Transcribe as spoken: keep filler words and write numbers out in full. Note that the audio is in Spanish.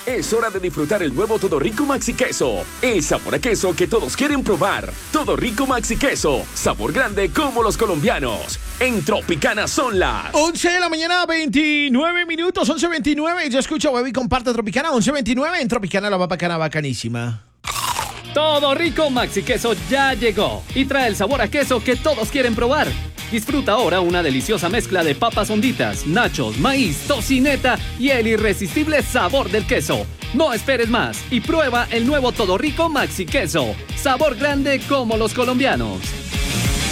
Es hora de disfrutar el nuevo Todo Rico Maxi Queso. El sabor a queso que todos quieren probar. Todo Rico Maxi Queso. Sabor grande como los colombianos. En Tropicana son las once de la mañana, veintinueve minutos, once veintinueve. Yo escucho, baby, comparte Tropicana, once veintinueve. En Tropicana la va bacana, bacanísima. Todo Rico Maxi Queso ya llegó y trae el sabor a queso que todos quieren probar. Disfruta ahora una deliciosa mezcla de papas honditas, nachos, maíz, tocineta y el irresistible sabor del queso. No esperes más y prueba el nuevo Todo Rico Maxi Queso. Sabor grande como los colombianos.